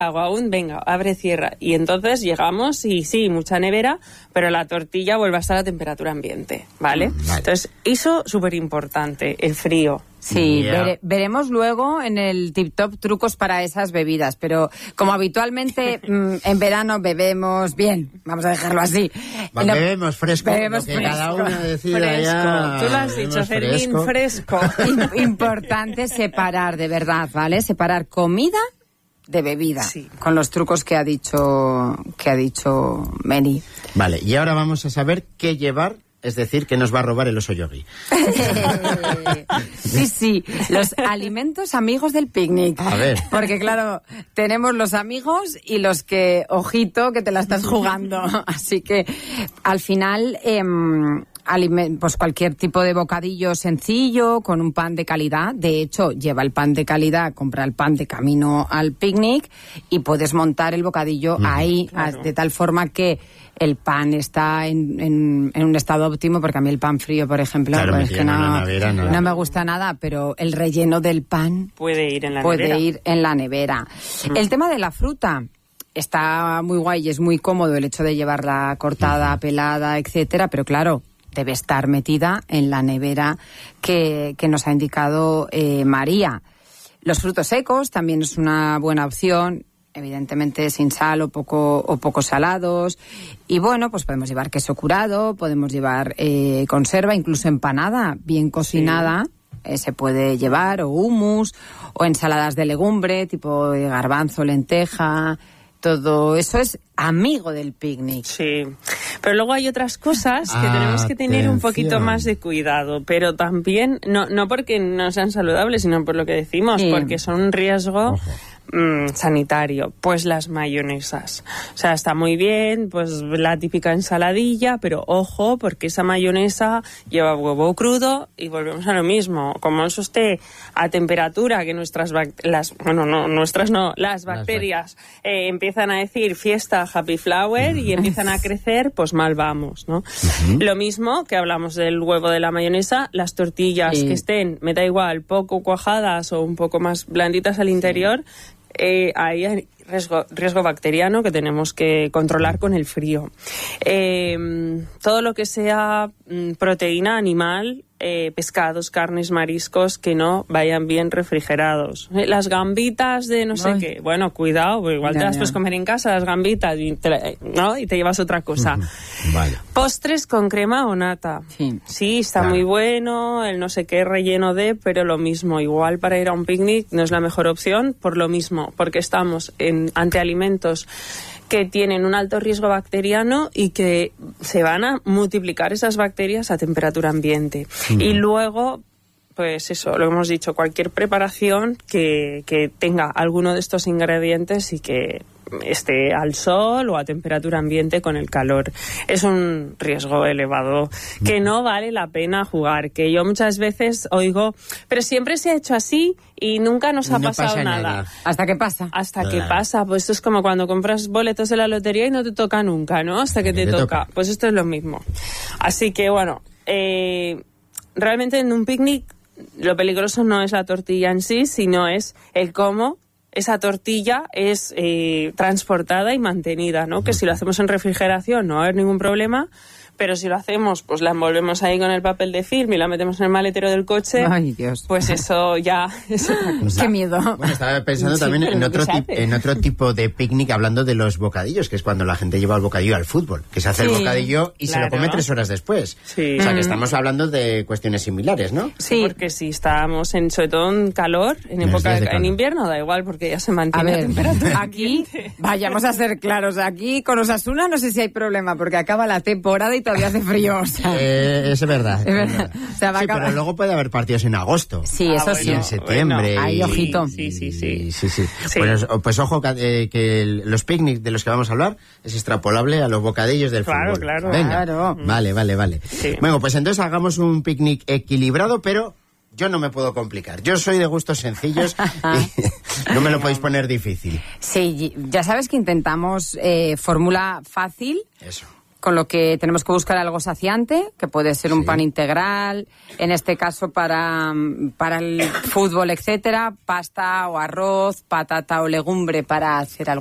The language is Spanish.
hago aún, venga, abre, cierra. Y entonces llegamos y sí, mucha nevera, pero la tortilla vuelve a estar a temperatura ambiente, ¿vale? Vale. Entonces, eso súper importante, el frío. Sí, Yeah. veremos luego en el Tip Top trucos para esas bebidas, pero como habitualmente en verano bebemos bien, vamos a dejarlo así. Bebemos fresco, bebemos lo que cada fresco. uno decida Fresco. ya. Tú lo has dicho, Bebemos Fermín, fresco. Importante separar, de verdad, ¿vale? Separar comida de bebida, Sí. con los trucos que ha dicho Mary. Vale, y ahora vamos a saber qué llevar, es decir, qué nos va a robar el oso yogi. Sí, los alimentos amigos del picnic. A ver. Porque claro, tenemos los amigos y los que, ojito, que te la estás jugando. Así que al final, pues cualquier tipo de bocadillo sencillo, con un pan de calidad. De hecho, lleva el pan de calidad, compra el pan de camino al picnic y puedes montar el bocadillo ahí, claro. de tal forma que el pan está en un estado óptimo, porque a mí el pan frío, por ejemplo, Claro, pues metido en una nevera, no me gusta nada, pero el relleno del pan Puede ir en la puede nevera. ir en la nevera. El tema de la fruta está muy guay y es muy cómodo el hecho de llevarla cortada, pelada, etcétera, pero claro, debe estar metida en la nevera que nos ha indicado María. Los frutos secos también es una buena opción, evidentemente sin sal o poco salados. Y bueno, pues podemos llevar queso curado, podemos llevar conserva, incluso empanada bien cocinada. Se puede llevar, o hummus, o ensaladas de legumbre, tipo de garbanzo, lenteja. Todo eso es amigo del picnic. Sí, pero luego hay otras cosas que tenemos que tener un poquito Atención. más de cuidado, pero también, no porque no sean saludables, sino por lo que decimos, Sí. porque son un riesgo Ojo. sanitario. Pues las mayonesas. O sea, está muy bien, pues la típica ensaladilla, pero ojo, porque esa mayonesa lleva huevo crudo y volvemos a lo mismo. Como eso esté a temperatura que las bacterias empiezan a decir fiesta, happy flower y empiezan a crecer, pues mal vamos, ¿no? Lo mismo que hablamos del huevo de la mayonesa, las tortillas Sí. que estén, me da igual, poco cuajadas o un poco más blanditas al interior, ahí hay riesgo bacteriano que tenemos que controlar con el frío. Todo lo que sea proteína animal, pescados, carnes, mariscos que no vayan bien refrigerados. Las gambitas de no sé Ay. qué. Bueno, cuidado, porque igual Ya, te las ya. puedes comer en casa, las gambitas, y te llevas otra cosa. Vale. Postres con crema o nata. Sí. Está Claro. muy bueno, el no sé qué relleno de, pero lo mismo. Igual para ir a un picnic no es la mejor opción por lo mismo, porque estamos ante alimentos que tienen un alto riesgo bacteriano y que se van a multiplicar esas bacterias a temperatura ambiente. Y luego, pues eso, lo hemos dicho, cualquier preparación que tenga alguno de estos ingredientes y que esté al sol o a temperatura ambiente con el calor. Es un riesgo elevado que no vale la pena jugar, que yo muchas veces oigo, pero siempre se ha hecho así y nunca nos ha No pasado pasa nada. nada. ¿Hasta qué pasa? Hasta Claro. que pasa, pues esto es como cuando compras boletos de la lotería y no te toca nunca, ¿no? Hasta que te toca. Pues esto es lo mismo. Así que bueno, realmente en un picnic lo peligroso no es la tortilla en sí, sino es el cómo esa tortilla es transportada y mantenida, ¿no? Que si lo hacemos en refrigeración no va a haber ningún problema, pero si lo hacemos, pues la envolvemos ahí con el papel de film y la metemos en el maletero del coche, Ay, Dios. pues eso ya es otra cosa. Qué miedo. Bueno, estaba pensando Sí, también pero en lo que otro, se hace. en otro tipo de picnic, hablando de los bocadillos, que es cuando la gente lleva el bocadillo al fútbol, que se hace el Sí, bocadillo y se lo claro. come 3 horas después. Sí. O sea, que estamos hablando de cuestiones similares, ¿no? Sí. Porque si estábamos sobre todo en calor, en época días de calor. en invierno da igual porque ya se A mantiene la ver, temperatura. aquí vayamos a ser claros. Aquí con Osasuna no sé si hay problema porque acaba la temporada y todavía hace frío. O sea, Es verdad. es verdad. O sea, va a Sí, acabar- pero luego puede haber partidos en agosto. Sí, Ah, eso bueno, Y sí. en septiembre. bueno, ahí, y- ojito. Sí. Sí. Sí. Pues ojo, que los picnics de los que vamos a hablar es extrapolable a los bocadillos del Claro, fútbol. claro. Venga. Claro. Vale. Sí. Bueno, pues entonces hagamos un picnic equilibrado, pero yo no me puedo complicar. Yo soy de gustos sencillos y no me lo podéis poner difícil. Sí, ya sabes que intentamos fórmula fácil, Eso. Con lo que tenemos que buscar algo saciante, que puede ser un pan integral, en este caso para el fútbol, etcétera, pasta o arroz, patata o legumbre para hacer algo